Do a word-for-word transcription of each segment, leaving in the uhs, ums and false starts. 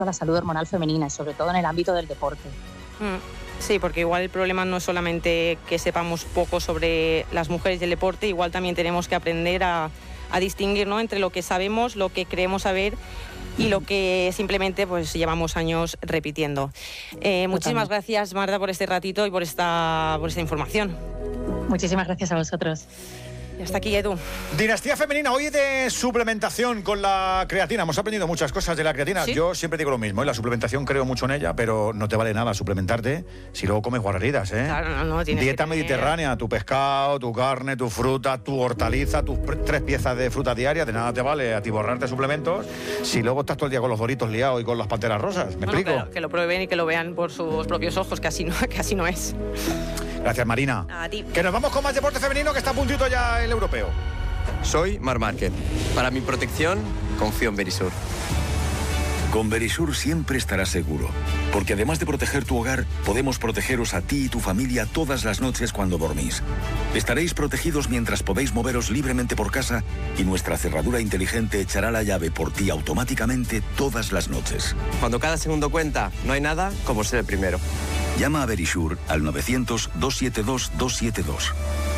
a la salud hormonal femenina y sobre todo en el ámbito del deporte. Sí, porque igual el problema no es solamente que sepamos poco sobre las mujeres y el deporte, igual también tenemos que aprender a, a distinguir, ¿no?, entre lo que sabemos, lo que creemos saber y lo que simplemente pues llevamos años repitiendo. Eh, muchísimas gracias, Marta, por este ratito y por esta, por esta información. Muchísimas gracias a vosotros. Y hasta aquí, Edu. Dinastía femenina, hoy de suplementación con la creatina. Hemos aprendido muchas cosas de la creatina. ¿Sí? Yo siempre digo lo mismo, ¿eh? La suplementación creo mucho en ella, pero no te vale nada suplementarte si luego comes guarreridas, ¿eh? Claro, no, no, tienes Dieta que tener... mediterránea, tu pescado, tu carne, tu fruta, tu hortaliza, tus tres piezas de fruta diaria, de nada te vale atiborrarte suplementos si luego estás todo el día con los doritos liados y con las panteras rosas. ¿Me bueno, explico? Que, que lo prueben y que lo vean por sus propios ojos, que así no, que así no es. Gracias, Marina. A ti. Que nos vamos con más deporte femenino, que está a puntito ya el europeo. Soy Marc Márquez. Para mi protección, confío en Verisur. Con Verisur siempre estarás seguro, porque además de proteger tu hogar, podemos protegeros a ti y tu familia todas las noches cuando dormís. Estaréis protegidos mientras podéis moveros libremente por casa y nuestra cerradura inteligente echará la llave por ti automáticamente todas las noches. Cuando cada segundo cuenta, no hay nada como ser el primero. Llama a Verisur al novecientos, doscientos setenta y dos, doscientos setenta y dos.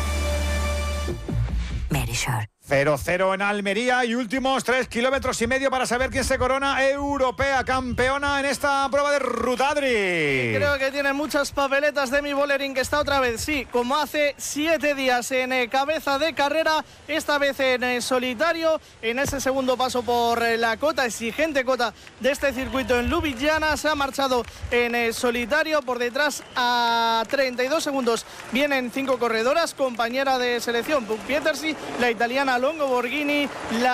Verisur. cero cero en Almería y últimos tres kilómetros y medio para saber quién se corona europea campeona en esta prueba de Rutadri. Creo que tiene muchas papeletas Demi Vollering, que está otra vez, sí, como hace siete días en eh, cabeza de carrera, esta vez en eh, solitario, en ese segundo paso por eh, la cota, exigente cota de este circuito en Ljubljana, se ha marchado en eh, solitario, por detrás a treinta y dos segundos vienen cinco corredoras, compañera de selección Puk Pietersi, la italiana Longo Borghini,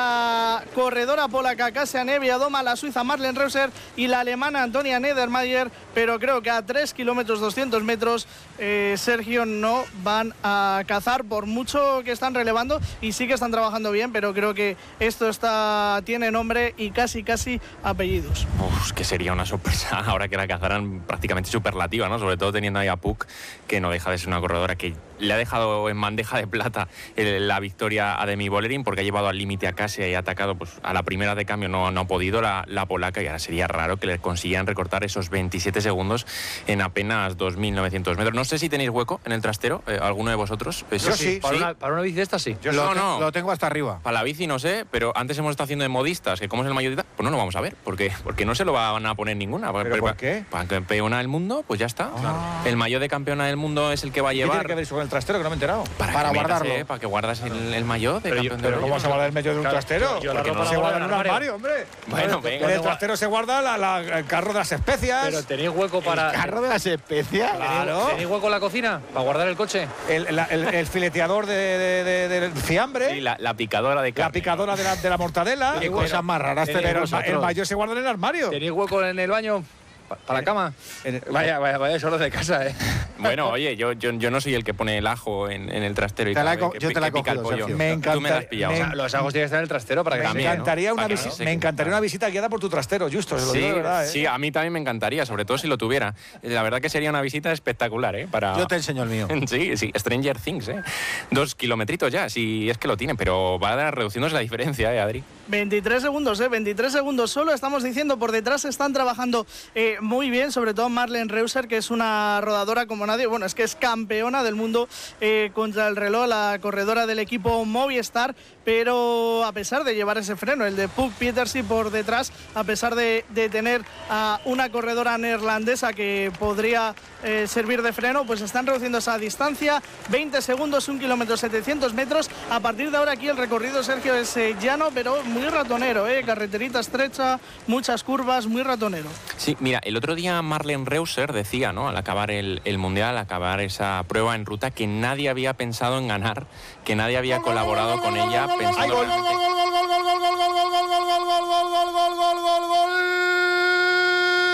la corredora polaca Kasia Niewiadoma, la suiza Marlen Reusser y la alemana Antonia Niedermayer, pero creo que a tres kilómetros doscientos metros eh, Sergio no van a cazar, por mucho que están relevando y sí que están trabajando bien, pero creo que esto está tiene nombre y casi casi apellidos. Uf, que sería una sorpresa ahora que la cazaran prácticamente superlativa, ¿no? Sobre todo teniendo ahí a Puk, que no deja de ser una corredora que le ha dejado en bandeja de plata el, la victoria a Demi Vollering, porque ha llevado al límite a Kasia y ha atacado, pues a la primera de cambio no, no ha podido la, la polaca, y ahora sería raro que le consiguieran recortar esos veintisiete segundos en apenas dos mil novecientos metros. No sé si tenéis hueco en el trastero, eh, alguno de vosotros. Yo sí, sí. Para, una, para una bici de esta sí. Yo no, lo, no. lo tengo hasta arriba. Para la bici no sé, pero antes hemos estado haciendo de modistas, que como es el mayor de edad, pues no lo vamos a ver, porque, porque no se lo van a poner ninguna. ¿Pero por qué? Para campeona del mundo, pues ya está. Ah. El maillot de campeona del mundo es el que va a llevar. ¿Qué tiene que ver eso con el trastero, que no me he enterado? Para, para guardarlo. Metas, eh, para que guardas el, el maillot de pero campeón yo, del pero mundo. ¿cómo vas a guardar el medio de un Claro, trastero? yo la Porque ropa no la se guardo guarda en en un el armario, hombre. Bueno, venga. En el trastero se guarda la, la, el carro de las especias. Pero tenéis hueco para... ¿El carro de las especias? Claro. ¿Tenéis hueco en la cocina para guardar el coche? El, la, el, el fileteador de, de, de, de, del fiambre. Sí, la, la picadora de carne. La picadora de la, de la mortadela. Qué cosas más raras. Pero el, el maillot se guarda en el armario. ¿Tenéis hueco en el baño? ¿Para la cama? Vaya, vaya, vaya, solo de casa, ¿eh? Bueno, oye, yo, yo, yo no soy el que pone el ajo en, en el trastero y te la, cada vez que, yo te la he que pica el cogido, pollo. Me encanta, Tú me la has pillado. Me, o sea, los ajos tienen que estar en el trastero para que me también, encantaría, ¿no? una, Para visi que me encantaría una visita guiada por tu trastero, Justo, se lo Sí, digo de verdad, ¿eh? sí, a mí también me encantaría, sobre todo si lo tuviera. La verdad que sería una visita espectacular, ¿eh? Para... Yo te enseño el mío. Sí, sí, Stranger Things, ¿eh? Dos kilometritos ya, si es que lo tienen, pero va a dar reduciéndose la diferencia, ¿eh, Adri? veintitrés segundos, ¿eh? veintitrés segundos solo, estamos diciendo, por detrás están trabajando eh, muy bien, sobre todo Marlen Reusser, que es una rodadora como nadie, bueno, es que es campeona del mundo eh, contra el reloj, la corredora del equipo Movistar, pero a pesar de llevar ese freno, el de Puk Pietersi por detrás, a pesar de, de tener a una corredora neerlandesa que podría eh, servir de freno, pues están reduciendo esa distancia, veinte segundos, un kilómetro, setecientos metros, a partir de ahora aquí el recorrido, Sergio, es eh, llano, pero muy ratonero, eh, carreterita estrecha, muchas curvas, muy ratonero. Sí, mira, el otro día Marlen Reusser decía, ¿no?, al acabar el, el Mundial, al acabar esa prueba en ruta, que nadie había pensado en ganar, que nadie había colaborado con ella pensando... ¡Gol, gol, gol, gol, gol, gol, gol, gol, gol, gol, gol, gol, gol, gol, gol, gol, gol!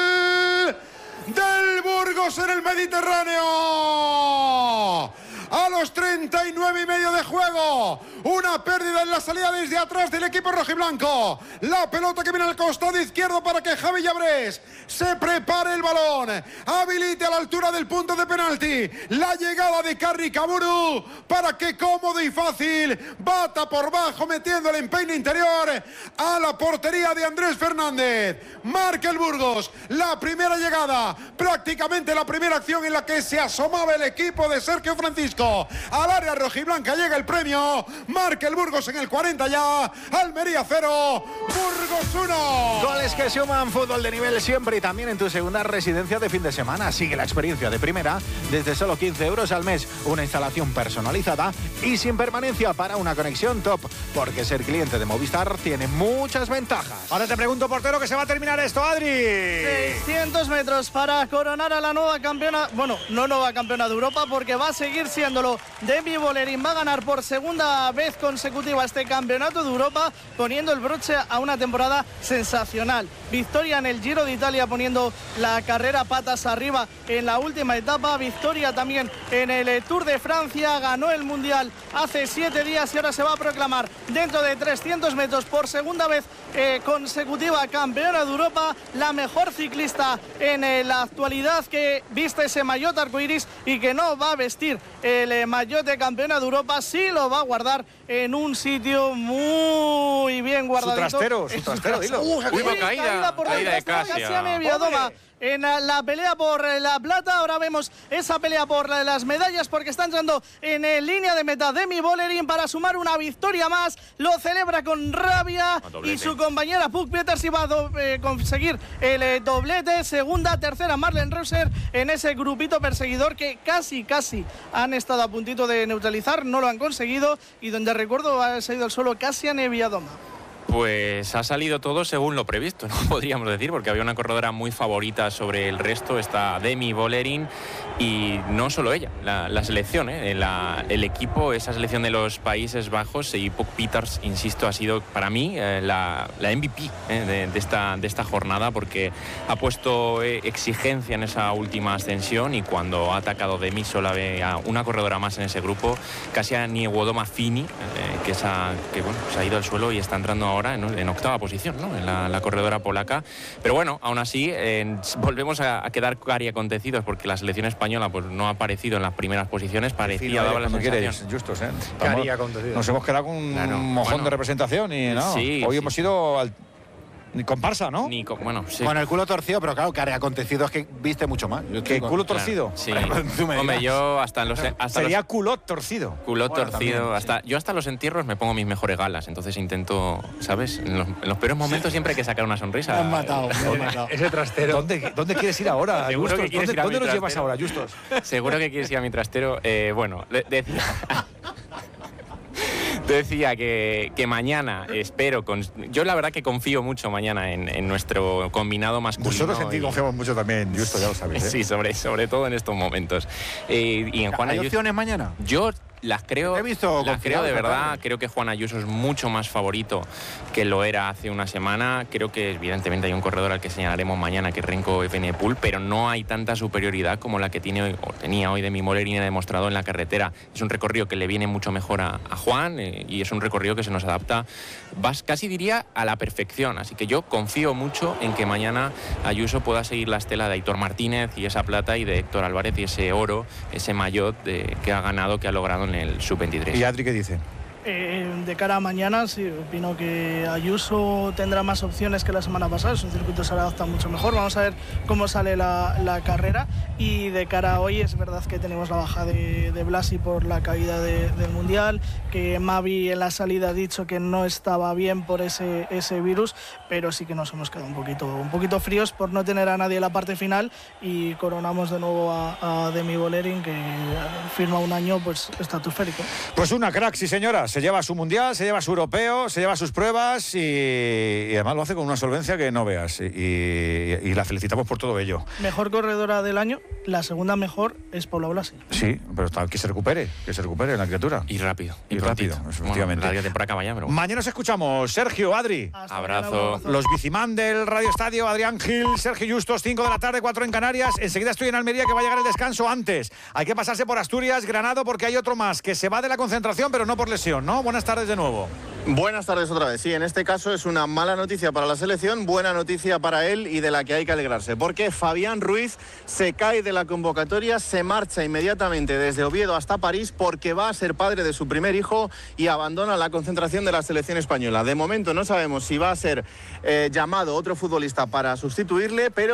¡Del Burgos en el Mediterráneo! A los treinta y nueve y medio de juego. Una pérdida en la salida desde atrás del equipo rojiblanco. La pelota que viene al costado izquierdo para que Javi Llabrés se prepare el balón, habilite a la altura del punto de penalti la llegada de Carri Kaburu para que cómodo y fácil bata por bajo metiendo el empeine interior a la portería de Andrés Fernández. Marca el Burgos la primera llegada, prácticamente la primera acción en la que se asomaba el equipo de Sergio Francisco al área rojiblanca. Llega el premio, marca el Burgos en el cuarenta ya. Almería cero, Burgos uno. Goles que suman, fútbol de nivel siempre y también en tu segunda residencia de fin de semana. Sigue la experiencia de primera desde solo quince euros al mes. Una instalación personalizada y sin permanencia para una conexión top. Porque ser cliente de Movistar tiene muchas ventajas. Ahora te pregunto, portero, que se va a terminar esto, Adri. seiscientos metros para coronar a la nueva campeona, bueno, no nueva campeona de Europa, porque va a seguir siéndolo. Demi Volerín va a ganar por segunda vez consecutiva este campeonato de Europa, poniendo el broche a una temporada sensacional. Victoria en el Giro de Italia, poniendo la carrera patas arriba en la última etapa. Victoria también en el Tour de Francia. Ganó el Mundial hace siete días y ahora se va a proclamar dentro de trescientos metros por segunda vez eh, consecutiva campeona de Europa. La mejor ciclista en eh, la actualidad, que viste ese maillot arcoiris y que no va a vestir el eh, maillot de campeona de Europa. Sí lo va a guardar en un sitio muy bien guardadito. Su trastero, su trastero, dilo. Uh, Uy, Uy, caída, caída por caída de detrás, Casia. Casia Neviadoma. En la pelea por la plata, ahora vemos esa pelea por las medallas, porque está entrando en línea de meta Demi Volerín para sumar una victoria más. Lo celebra con rabia y su compañera Puck Peters iba a do, eh, conseguir el eh, doblete. Segunda, tercera Marlen Reuser en ese grupito perseguidor que casi, casi han estado a puntito de neutralizar, no lo han conseguido, y donde recuerdo ha salido al suelo Casia Neviadoma. Pues ha salido todo según lo previsto, ¿no? Podríamos decir, porque había una corredora muy favorita sobre el resto, está Demi Volerín, y no solo ella, la, la selección, ¿eh? la, el equipo, esa selección de los Países Bajos, y Puck Peters, insisto, ha sido para mí eh, la, la M V P ¿eh? de, de, esta, de esta jornada, porque ha puesto eh, exigencia en esa última ascensión, y cuando ha atacado Demi solo había una corredora más en ese grupo, Kasia Niewiadoma Fini, eh, que, esa, que bueno, se ha ido al suelo y está entrando ahora En, en octava posición, ¿no? En la, la corredora polaca. Pero bueno, aún así eh, volvemos a, a quedar cari acontecidos, porque la selección española pues no ha aparecido en las primeras posiciones. Parecía, daba la sensación. Queréis, justos, ¿eh? Cari acontecidos. Nos hemos quedado con un claro, mojón bueno, de representación y no. Sí, hoy sí. hemos ido al Ni comparsa, ¿no? Ni con, bueno, sí. Con el culo torcido, pero claro, que acontecido es que viste mucho más. ¿Qué culo torcido? Claro, sí. Hombre, yo hasta los... Hasta Sería los, culot torcido. Culot bueno, torcido. También, hasta, sí. Yo hasta los entierros me pongo mis mejores galas, entonces intento, ¿sabes? En los, en los peores momentos siempre hay que sacar una sonrisa. Me han matado, me han matado. Ese trastero. ¿Dónde, ¿Dónde quieres ir ahora, Seguro Justos? que quieres ¿Dónde, ir a ¿dónde nos trastero? llevas ahora, Justos? Seguro que quieres ir a mi trastero. Eh, bueno, decía... Decía que, que mañana espero... Con, yo la verdad que confío mucho mañana en, en nuestro combinado masculino. Nosotros en ti confiamos mucho también, Justo, ya lo sabes. ¿eh? Sí, sobre, sobre todo en estos momentos. Eh, y en Juan ¿Hay Ayuso, opciones mañana? Yo las creo, He visto las creo de verdad. tarde. Creo que Juan Ayuso es mucho más favorito que lo era hace una semana. Creo que evidentemente hay un corredor al que señalaremos mañana, que es Renko Evenepoel, pero no hay tanta superioridad como la que tiene hoy, o tenía hoy Demi Volerín, demostrado en la carretera. Es un recorrido que le viene mucho mejor a, a Juan eh, y es un recorrido que se nos adapta, vas, casi diría, a la perfección. Así que yo confío mucho en que mañana Ayuso pueda seguir la estela de Aitor Martínez y esa plata, y de Héctor Álvarez y ese oro, ese maillot de, que ha ganado, que ha logrado en el sub veintitrés. ¿Y Adri qué dice? Eh, de cara a mañana, sí, opino que Ayuso tendrá más opciones que la semana pasada. Es un circuito que se adapta mucho mejor. Vamos a ver cómo sale la, la carrera. Y de cara a hoy, es verdad que tenemos la baja de, de Blasi por la caída de, del Mundial, que Mavi en la salida ha dicho que no estaba bien por ese, ese virus, pero sí que nos hemos quedado un poquito, un poquito fríos por no tener a nadie en la parte final, y coronamos de nuevo a, a Demi Volerín, que firma un año pues estratosférico. Pues una crack, sí señora. se lleva su mundial, se lleva su europeo, se lleva sus pruebas y, y además lo hace con una solvencia que no veas. Y, y, y la felicitamos por todo ello. Mejor corredora del año, la segunda mejor es Paula Blasi. Sí, pero está, que se recupere, que se recupere la criatura. Y rápido. Y, y rápido, efectivamente. Bueno, la temporada acaba ya, pero... Mañana os escuchamos. Sergio, Adri. Hasta abrazo. Los bicimán del Radio Estadio, Adrián Gil, Sergio Justos, cinco de la tarde, cuatro en Canarias. Enseguida estoy en Almería, que va a llegar el descanso antes. Hay que pasarse por Asturias, Granado, porque hay otro más que se va de la concentración, pero no por lesión, ¿no? Buenas tardes de nuevo. Buenas tardes otra vez. Sí, en este caso es una mala noticia para la selección, buena noticia para él y de la que hay que alegrarse, porque Fabián Ruiz se cae de la convocatoria, se marcha inmediatamente desde Oviedo hasta París porque va a ser padre de su primer hijo y abandona la concentración de la selección española. De momento no sabemos si va a ser eh, llamado otro futbolista para sustituirle, pero